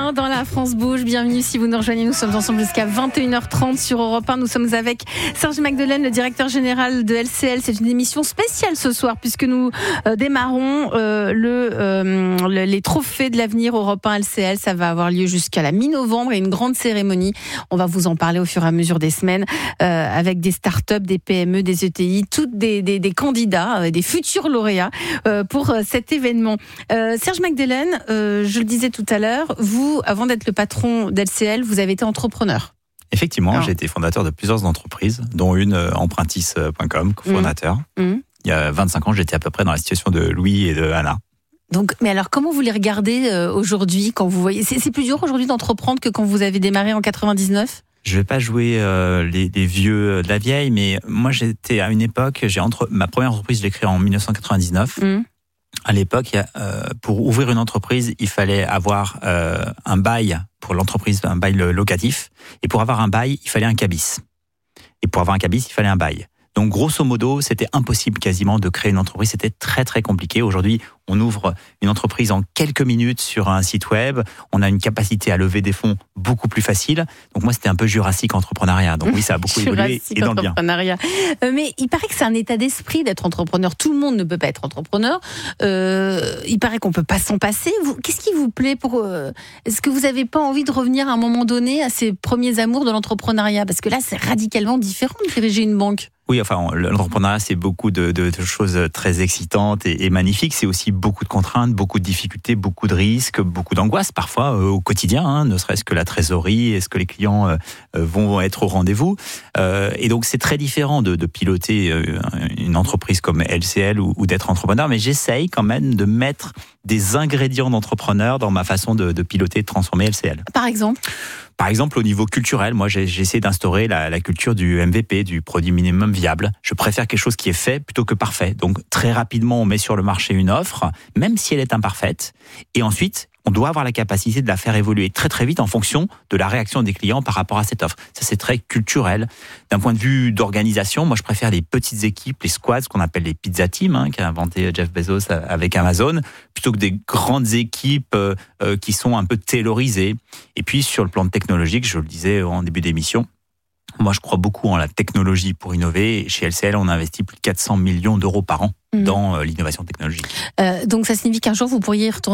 matin dans la France Bouge. Bienvenue si vous nous rejoignez. Nous sommes ensemble jusqu'à 21h30 sur Europe 1. Nous sommes avec Serge Magdelaine, le directeur général de LCL. C'est une émission spéciale ce soir puisque nous démarrons les trophées de l'avenir Europe 1 LCL. Ça va avoir lieu jusqu'à la mi-novembre et une grande cérémonie. On va vous en parler au fur et à mesure des semaines avec des startups, des PME, des ETI, toutes des candidats, des futurs lauréats pour cet événement. Serge Magdelaine, je le disais tout à l'heure, vous, avant d'être le patron d'LCL, vous avez été entrepreneur. Effectivement, j'ai été fondateur de plusieurs entreprises, dont une empruntis.com, cofondateur. Il y a 25 ans, j'étais à peu près dans la situation de Louis et de Anna. Donc, mais alors, comment vous les regardez aujourd'hui quand vous voyez... C'est plus dur aujourd'hui d'entreprendre que quand vous avez démarré en 99 ? Je vais pas jouer les vieux de la vieille, mais moi j'étais à une époque, ma première entreprise, je l'ai créée en 1999. À l'époque, pour ouvrir une entreprise, il fallait avoir un bail pour l'entreprise, un bail locatif. Et pour avoir un bail, il fallait un cabis. Et pour avoir un cabis, il fallait un bail. Donc, grosso modo, c'était impossible quasiment de créer une entreprise. C'était très, très compliqué. Aujourd'hui, on ouvre une entreprise en quelques minutes sur un site web. On a une capacité à lever des fonds beaucoup plus facile. Donc, moi, c'était un peu Jurassique entrepreneuriat. Donc, oui, ça a beaucoup évolué et dans le bien. Mais il paraît que c'est un état d'esprit d'être entrepreneur. Tout le monde ne peut pas être entrepreneur. Il paraît qu'on ne peut pas s'en passer. Qu'est-ce qui vous plaît Est-ce que vous n'avez pas envie de revenir à un moment donné à ces premiers amours de l'entrepreneuriat ? Parce que là, c'est radicalement différent de diriger une banque. Oui, enfin, l'entrepreneuriat, c'est beaucoup de choses très excitantes et magnifiques. C'est aussi beaucoup de contraintes, beaucoup de difficultés, beaucoup de risques, beaucoup d'angoisses parfois au quotidien, ne serait-ce que la trésorerie, est-ce que les clients vont être au rendez-vous. Et donc, c'est très différent de piloter une entreprise comme LCL ou d'être entrepreneur, mais j'essaye quand même de mettre des ingrédients d'entrepreneur dans ma façon de piloter et de transformer LCL. Par exemple, au niveau culturel, moi, j'ai essayé d'instaurer la culture du MVP, du produit minimum viable. Je préfère quelque chose qui est fait plutôt que parfait. Donc, très rapidement, on met sur le marché une offre, même si elle est imparfaite. Et ensuite, on doit avoir la capacité de la faire évoluer très très vite en fonction de la réaction des clients par rapport à cette offre. Ça, c'est très culturel. D'un point de vue d'organisation, moi, je préfère les petites équipes, les squads, ce qu'on appelle les pizza teams, qu'a inventé Jeff Bezos avec Amazon, plutôt que des grandes équipes qui sont un peu taylorisées. Et puis, sur le plan technologique, je le disais en début d'émission, moi, je crois beaucoup en la technologie pour innover. Chez LCL, on investit plus de 400 millions d'euros par an dans l'innovation technologique. Donc, ça signifie qu'un jour, vous pourriez y retourner ?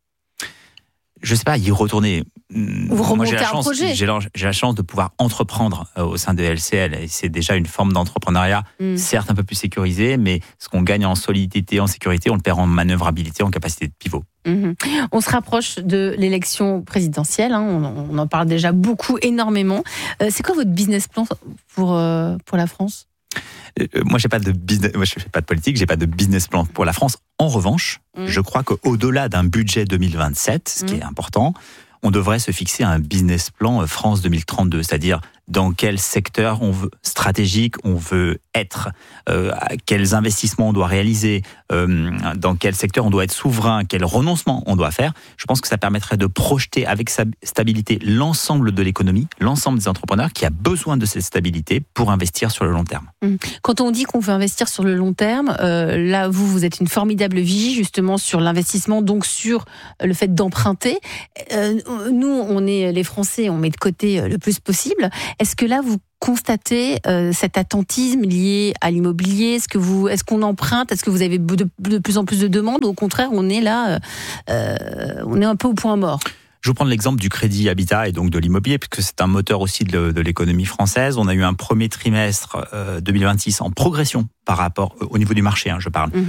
Je sais pas, y retourner. Moi, j'ai la chance de pouvoir entreprendre au sein de LCL. Et c'est déjà une forme d'entrepreneuriat, certes un peu plus sécurisé, mais ce qu'on gagne en solidité, en sécurité, on le perd en manœuvrabilité, en capacité de pivot. On se rapproche de l'élection présidentielle. On en parle déjà beaucoup, énormément. C'est quoi votre business plan pour la France ? Moi, je fais pas de politique, j'ai pas de business plan pour la France. En revanche, je crois qu'au-delà d'un budget 2027, ce qui est important, on devrait se fixer un business plan France 2032, c'est-à-dire dans quel secteur stratégique on veut être, quels investissements on doit réaliser, dans quel secteur on doit être souverain, quel renoncement on doit faire. Je pense que ça permettrait de projeter avec stabilité l'ensemble de l'économie, l'ensemble des entrepreneurs qui a besoin de cette stabilité pour investir sur le long terme. Quand on dit qu'on veut investir sur le long terme, là vous êtes une formidable vigie justement sur l'investissement, donc sur le fait d'emprunter. Nous, on est les Français, on met de côté le plus possible. Est-ce que là, vous constatez cet attentisme lié à l'immobilier ? Est-ce qu'on emprunte ? Est-ce que vous avez de plus en plus de demandes ? Ou au contraire, on est là, on est un peu au point mort ? Je vais prendre l'exemple du crédit habitat et donc de l'immobilier, puisque c'est un moteur aussi de l'économie française. On a eu un premier trimestre 2026 en progression par rapport au niveau du marché, je parle.